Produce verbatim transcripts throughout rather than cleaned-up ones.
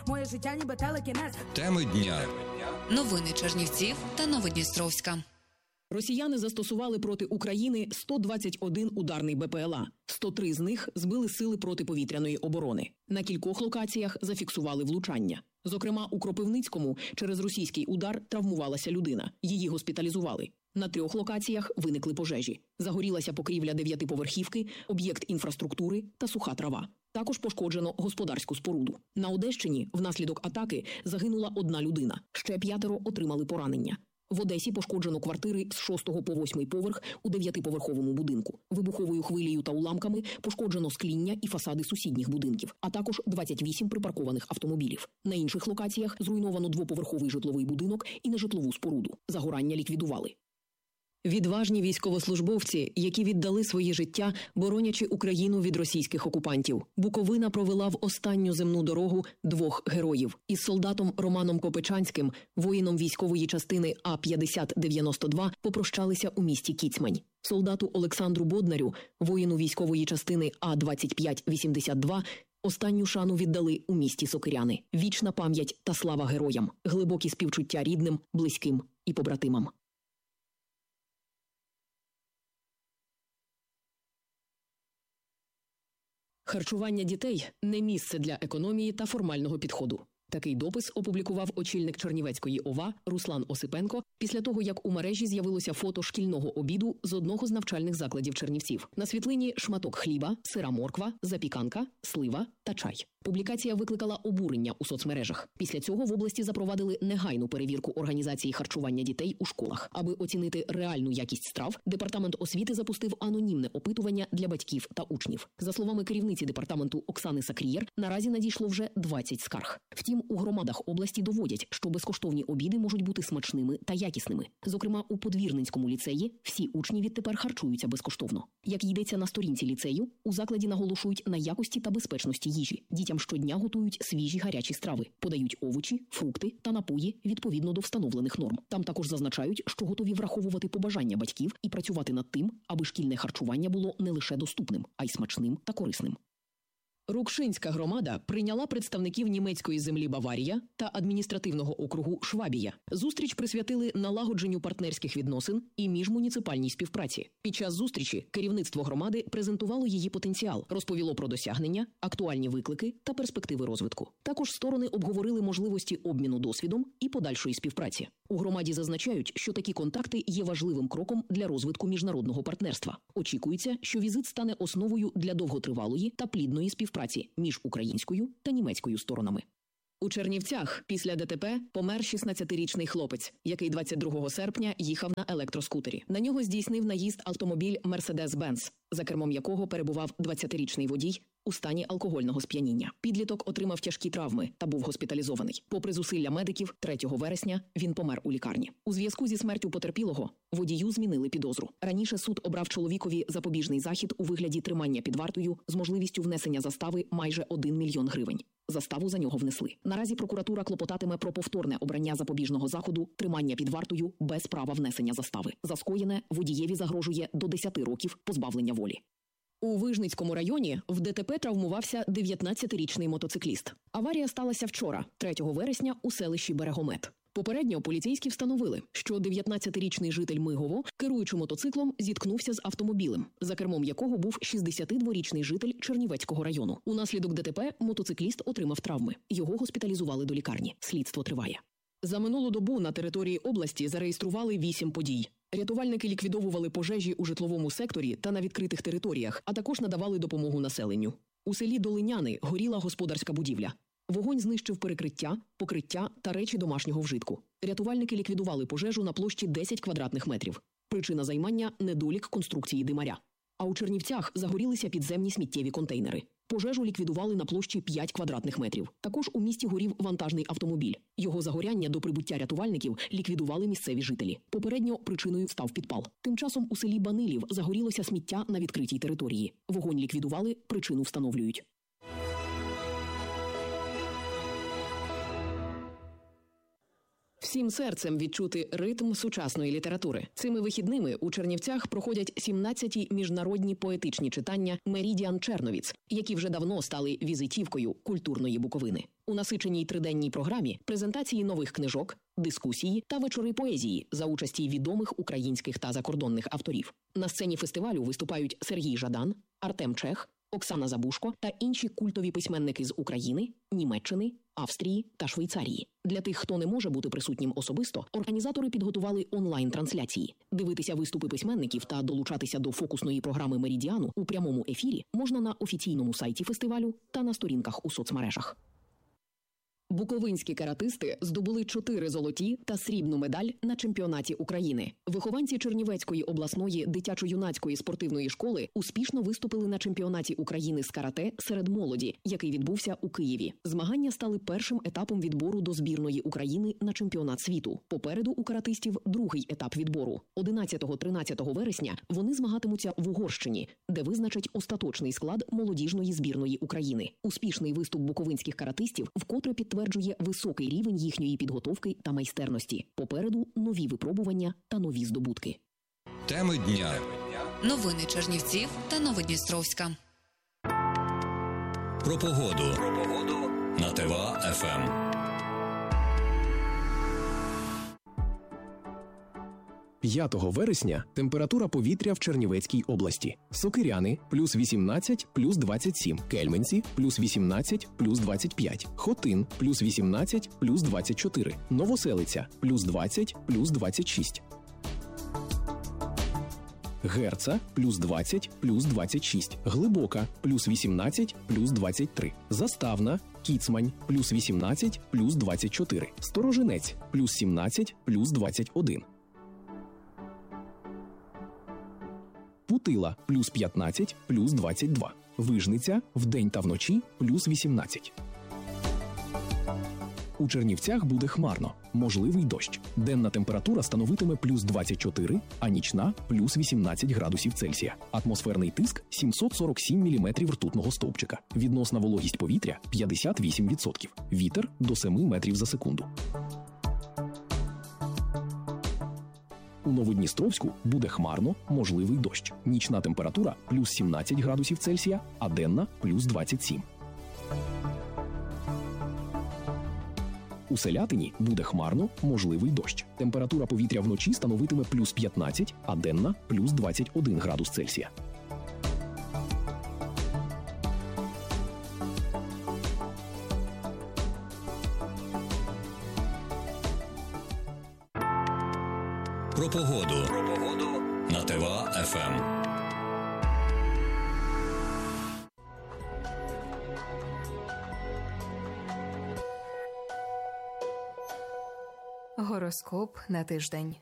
Моє життя ніби телекінез. Теми дня. Новини Чернівців та Новодністровська. Росіяни застосували проти України сто двадцять один ударний БПЛА. сто три з них збили сили протиповітряної оборони. На кількох локаціях зафіксували влучання. Зокрема, у Кропивницькому через російський удар травмувалася людина. Її госпіталізували. На трьох локаціях виникли пожежі. Загорілася покрівля дев'ятиповерхівки, об'єкт інфраструктури та суха трава. Також пошкоджено господарську споруду. На Одещині внаслідок атаки загинула одна людина. Ще п'ятеро отримали поранення. В Одесі пошкоджено квартири з шостого по восьмий поверх у дев'ятиповерховому будинку. Вибуховою хвилею та уламками пошкоджено скління і фасади сусідніх будинків, а також двадцять вісім припаркованих автомобілів. На інших локаціях зруйновано двоповерховий житловий будинок і нежитлову споруду. Загорання ліквідували. Відважні військовослужбовці, які віддали своє життя, боронячи Україну від російських окупантів. Буковина провела в останню земну дорогу двох героїв. Із солдатом Романом Копичанським, воїном військової частини А п'ятдесят дев'яносто два, попрощалися у місті Кіцмань. Солдату Олександру Боднарю, воїну військової частини А двадцять п'ять вісімдесят два, останню шану віддали у місті Сокиряни. Вічна пам'ять та слава героям. Глибокі співчуття рідним, близьким і побратимам. Харчування дітей – не місце для економії та формального підходу. Такий допис опублікував очільник Чернівецької ОВА Руслан Осипенко після того, як у мережі з'явилося фото шкільного обіду з одного з навчальних закладів Чернівців. На світлині шматок хліба, сира морква, запіканка, слива та чай. Публікація викликала обурення у соцмережах. Після цього в області запровадили негайну перевірку організації харчування дітей у школах. Аби оцінити реальну якість страв, Департамент освіти запустив анонімне опитування для батьків та учнів. За словами керівниці департаменту Оксани Сакрієр, наразі надійшло вже двадцять скарг. Втім, у громадах області доводять, що безкоштовні обіди можуть бути смачними та якісними. Зокрема, у Подвірненському ліцеї всі учні відтепер харчуються безкоштовно. Як йдеться на сторінці ліцею, у закладі наголошують на якості та безпечності їжі. Дітям щодня готують свіжі гарячі страви, подають овочі, фрукти та напої відповідно до встановлених норм. Там також зазначають, що готові враховувати побажання батьків і працювати над тим, аби шкільне харчування було не лише доступним, а й смачним та корисним. Рукшинська громада прийняла представників німецької землі Баварія та адміністративного округу Швабія. Зустріч присвятили налагодженню партнерських відносин і міжмуніципальній співпраці. Під час зустрічі керівництво громади презентувало її потенціал, розповіло про досягнення, актуальні виклики та перспективи розвитку. Також сторони обговорили можливості обміну досвідом і подальшої співпраці. У громаді зазначають, що такі контакти є важливим кроком для розвитку міжнародного партнерства. Очікується, що візит стане основою для довготривалої та плідної співпраці між українською та німецькою сторонами. У Чернівцях після ДТП помер шістнадцятирічний хлопець, який двадцять другого серпня їхав на електроскутері. На нього здійснив наїзд автомобіль Mercedes-Benz, за кермом якого перебував двадцятирічний водій у стані алкогольного сп'яніння. Підліток отримав тяжкі травми та був госпіталізований. Попри зусилля медиків, третього вересня він помер у лікарні. У зв'язку зі смертю потерпілого водію змінили підозру. Раніше суд обрав чоловікові запобіжний захід у вигляді тримання під вартою з можливістю внесення застави майже один мільйон гривень. Заставу за нього внесли. Наразі прокуратура клопотатиме про повторне обрання запобіжного заходу тримання під вартою без права внесення застави. За скоєне водієві загрожує до десяти років позбавлення волі. У Вижницькому районі в ДТП травмувався дев'ятнадцятирічний мотоцикліст. Аварія сталася вчора, третього вересня, у селищі Берегомет. Попередньо поліцейські встановили, що дев'ятнадцятирічний житель Мигово, керуючи мотоциклом, зіткнувся з автомобілем, за кермом якого був шістдесятидворічний житель Чернівецького району. Унаслідок ДТП мотоцикліст отримав травми. Його госпіталізували до лікарні. Слідство триває. За минулу добу на території області зареєстрували вісім подій. Рятувальники ліквідовували пожежі у житловому секторі та на відкритих територіях, а також надавали допомогу населенню. У селі Долиняни горіла господарська будівля. Вогонь знищив перекриття, покриття та речі домашнього вжитку. Рятувальники ліквідували пожежу на площі десять квадратних метрів. Причина займання – недолік конструкції димаря. А у Чернівцях загорілися підземні сміттєві контейнери. Пожежу ліквідували на площі п'ять квадратних метрів. Також у місті горів вантажний автомобіль. Його загоряння до прибуття рятувальників ліквідували місцеві жителі. Попередньо причиною став підпал. Тим часом у селі Банилів загорілося сміття на відкритій території. Вогонь ліквідували, причину встановлюють. Всім серцем відчути ритм сучасної літератури. Цими вихідними у Чернівцях проходять сімнадцяті міжнародні поетичні читання «Меридіан Черновіц», які вже давно стали візитівкою культурної Буковини. У насиченій триденній програмі презентації нових книжок, дискусії та вечори поезії за участі відомих українських та закордонних авторів. На сцені фестивалю виступають Сергій Жадан, Артем Чех, Оксана Забушко та інші культові письменники з України, Німеччини, Австрії та Швейцарії. Для тих, хто не може бути присутнім особисто, організатори підготували онлайн-трансляції. Дивитися виступи письменників та долучатися до фокусної програми «Меридіану» у прямому ефірі можна на офіційному сайті фестивалю та на сторінках у соцмережах. Буковинські каратисти здобули чотири золоті та срібну медаль на чемпіонаті України. Вихованці Чернівецької обласної дитячо-юнацької спортивної школи успішно виступили на чемпіонаті України з карате серед молоді, який відбувся у Києві. Змагання стали першим етапом відбору до збірної України на чемпіонат світу. Попереду у каратистів другий етап відбору. одинадцятого-тринадцятого вересня вони змагатимуться в Угорщині, де визначать остаточний склад молодіжної збірної України. Успішний виступ буковинських каратистів вкотре підтверджує високий рівень їхньої підготовки та майстерності. Попереду нові випробування та нові здобутки. Теми дня. Новини Чернівців та Новодністровська. Про погоду. Про погоду на ТВА-ФМ. п'ятого вересня температура повітря в Чернівецькій області. Сокиряни – плюс вісімнадцять, плюс двадцять сім. Кельменці – плюс вісімнадцять, плюс двадцять п'ять. Хотин – плюс вісімнадцять, плюс двадцять чотири. Новоселиця – плюс двадцять, плюс двадцять шість. Герца – плюс двадцять, плюс двадцять шість. Глибока – плюс вісімнадцять, плюс двадцять три. Заставна, Кіцмань – плюс вісімнадцять, плюс двадцять чотири. Сторожинець – плюс сімнадцять, плюс двадцять один. Путила – плюс п'ятнадцять, плюс двадцять два. Вижниця – вдень та вночі – плюс вісімнадцять. У Чернівцях буде хмарно, можливий дощ. Денна температура становитиме плюс двадцять чотири, а нічна – плюс вісімнадцять градусів Цельсія. Атмосферний тиск – сімсот сорок сім міліметрів ртутного стовпчика. Відносна вологість повітря – п'ятдесят вісім відсотків. Вітер – до семи метрів за секунду. У Новодністровську буде хмарно, можливий дощ. Нічна температура – плюс сімнадцять градусів Цельсія, а денна – плюс двадцять сім. У Селятині буде хмарно, можливий дощ. Температура повітря вночі становитиме плюс п'ятнадцять, а денна – плюс двадцять один градус Цельсія. Про погоду. Про погоду на ТВА-ФМ. Гороскоп на тиждень.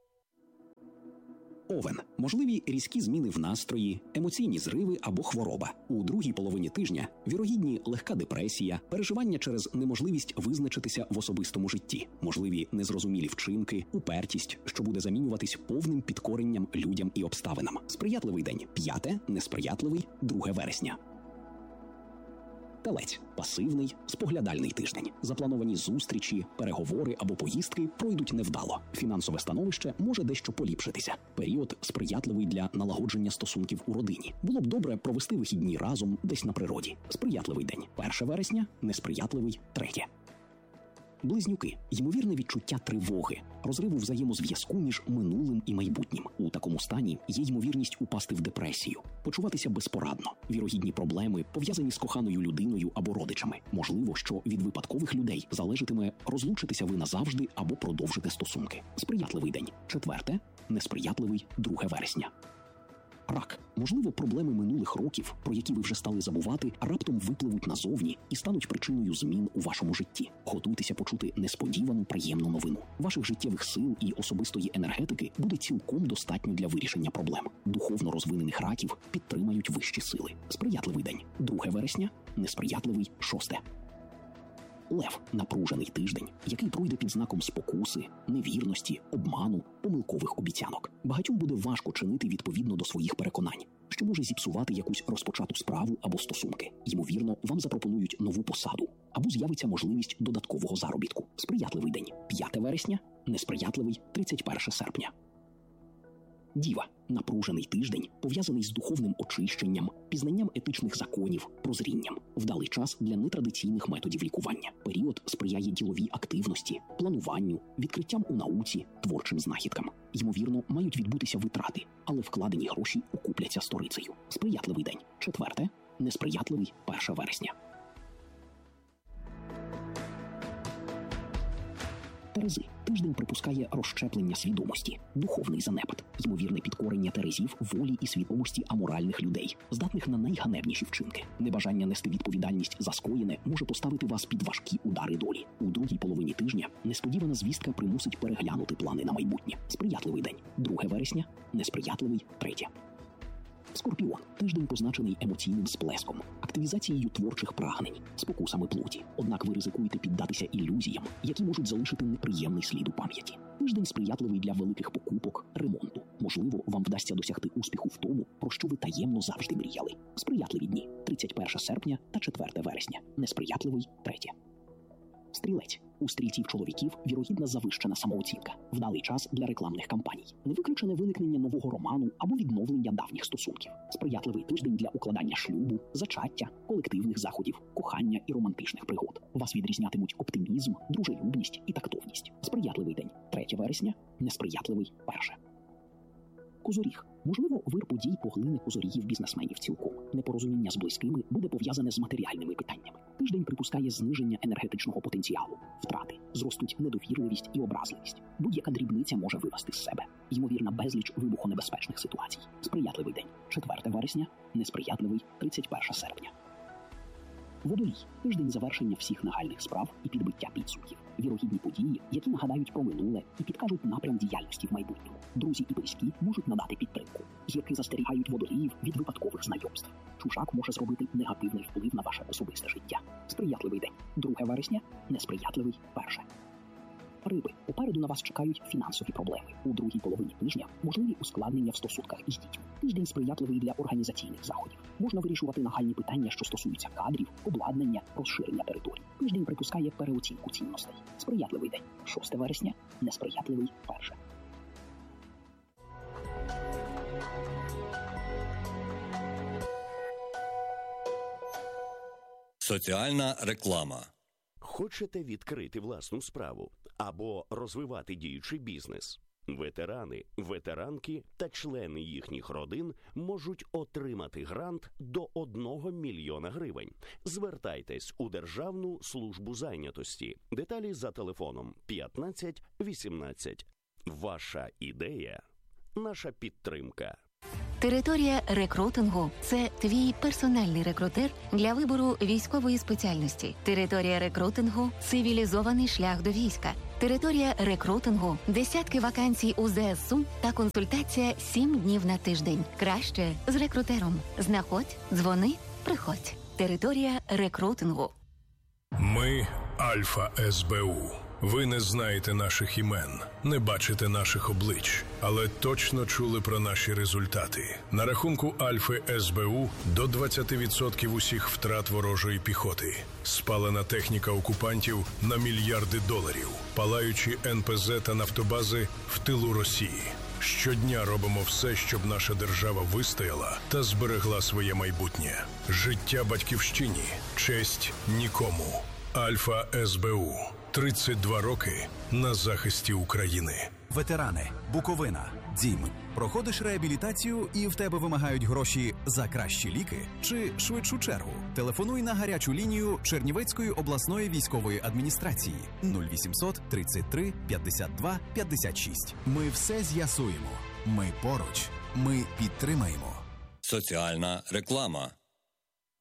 Овен. Можливі різкі зміни в настрої, емоційні зриви або хвороба. У другій половині тижня вірогідні легка депресія, переживання через неможливість визначитися в особистому житті, можливі незрозумілі вчинки, упертість, що буде замінюватись повним підкоренням людям і обставинам. Сприятливий день – п'яте, несприятливий – друге вересня. Телець. Пасивний, споглядальний тиждень. Заплановані зустрічі, переговори або поїздки пройдуть невдало. Фінансове становище може дещо поліпшитися. Період сприятливий для налагодження стосунків у родині. Було б добре провести вихідні разом десь на природі. Сприятливий день – перше вересня, несприятливий – третє. Близнюки. Ймовірне відчуття тривоги, розриву взаємозв'язку між минулим і майбутнім. У такому стані є ймовірність упасти в депресію, почуватися безпорадно. Вірогідні проблеми, пов'язані з коханою людиною або родичами. Можливо, що від випадкових людей залежатиме, розлучитися ви назавжди або продовжити стосунки. Сприятливий день – четверте, несприятливий – друге вересня. Рак. Можливо, проблеми минулих років, про які ви вже стали забувати, раптом випливуть назовні і стануть причиною змін у вашому житті. Готуйтеся почути несподівану приємну новину. Ваших життєвих сил і особистої енергетики буде цілком достатньо для вирішення проблем. Духовно розвинених раків підтримають вищі сили. Сприятливий день – друге вересня, несприятливий – шосте. Лев – напружений тиждень, який пройде під знаком спокуси, невірності, обману, помилкових обіцянок. Багатьом буде важко чинити відповідно до своїх переконань, що може зіпсувати якусь розпочату справу або стосунки. Ймовірно, вам запропонують нову посаду, або з'явиться можливість додаткового заробітку. Сприятливий день – п'яте вересня, несприятливий – тридцять перше серпня. Діва – напружений тиждень, пов'язаний з духовним очищенням, пізнанням етичних законів, прозрінням. Вдалий час для нетрадиційних методів лікування. Період сприяє діловій активності, плануванню, відкриттям у науці, творчим знахідкам. Ймовірно, мають відбутися витрати, але вкладені гроші окупляться сторицею. Сприятливий день – четверте, несприятливий – перше вересня. Терези. Тиждень припускає розщеплення свідомості, духовний занепад, ймовірне підкорення терезів волі і свідомості аморальних людей, здатних на найганебніші вчинки. Небажання нести відповідальність за скоєне може поставити вас під важкі удари долі. У другій половині тижня несподівана звістка примусить переглянути плани на майбутнє. Сприятливий день – друге вересня, несприятливий – третє. Скорпіон. Тиждень позначений емоційним сплеском, активізацією творчих прагнень, спокусами плоті. Однак ви ризикуєте піддатися ілюзіям, які можуть залишити неприємний слід у пам'яті. Тиждень сприятливий для великих покупок, ремонту. Можливо, вам вдасться досягти успіху в тому, про що ви таємно завжди мріяли. Сприятливі дні – тридцять перше серпня та четверте вересня. Несприятливий – третє. Стрілець. У стрільців-чоловіків вірогідна завищена самооцінка. Вдалий час для рекламних кампаній. Не виключене виникнення нового роману або відновлення давніх стосунків. Сприятливий тиждень для укладання шлюбу, зачаття, колективних заходів, кохання і романтичних пригод. Вас відрізнятимуть оптимізм, дружелюбність і тактовність. Сприятливий день – третє вересня, несприятливий – перше. Козоріг. Можливо, вир подій поглине козорігів-бізнесменів цілком. Непорозуміння з близькими буде пов'язане з матеріальними питаннями. Тиждень припускає зниження енергетичного потенціалу, втрати, зростуть недовірливість і образливість. Будь-яка дрібниця може вивести з себе. Ймовірна безліч вибухонебезпечних ситуацій. Сприятливий день – четверте вересня, несприятливий – тридцять перше серпня. Водолій. Тиждень завершення всіх нагальних справ і підбиття підсумків. Вірогідні події, які нагадають про минуле і підкажуть напрям діяльності в майбутньому. Друзі і близькі можуть надати підтримку. Зірки застерігають водоліїв від випадкових знайомств. Чужак може зробити негативний вплив на ваше особисте життя. Сприятливий день – друге вересня, несприятливий – перше. Риби. Попереду на вас чекають фінансові проблеми. У другій половині тижня можливі ускладнення в стосунках із дітьми. Тиждень сприятливий для організаційних заходів. Можна вирішувати нагальні питання, що стосуються кадрів, обладнання, розширення територій. Тиждень припускає переоцінку цінностей. Сприятливий день – шосте вересня, несприятливий – перше. Соціальна реклама. Хочете відкрити власну справу або розвивати діючий бізнес? Ветерани, ветеранки та члени їхніх родин можуть отримати грант до одного мільйона гривень. Звертайтесь у Державну службу зайнятості. Деталі за телефоном п'ятнадцять вісімнадцять. Ваша ідея – наша підтримка. Територія рекрутингу – це твій персональний рекрутер для вибору військової спеціальності. Територія рекрутингу – цивілізований шлях до війська. Територія рекрутингу – десятки вакансій у зе ес у та консультація сім днів на тиждень. Краще з рекрутером. Знаходь, дзвони, приходь. Територія рекрутингу. Ми – Альфа ес бе у. Ви не знаєте наших імен, не бачите наших облич, але точно чули про наші результати. На рахунку Альфи ес бе у до двадцять відсотків усіх втрат ворожої піхоти. Спалена техніка окупантів на мільярди доларів. Палаючі ен пе зет та нафтобази в тилу Росії. Щодня робимо все, щоб наша держава вистояла та зберегла своє майбутнє. Життя батьківщині, честь нікому. Альфа ес бе у. тридцять два роки на захисті України. Ветерани, Буковина, Дім. Проходиш реабілітацію і в тебе вимагають гроші за кращі ліки чи швидшу чергу? Телефонуй на гарячу лінію Чернівецької обласної військової адміністрації нуль вісімсот тридцять три п'ятдесят два п'ятдесят шість. Ми все з'ясуємо. Ми поруч. Ми підтримаємо. Соціальна реклама.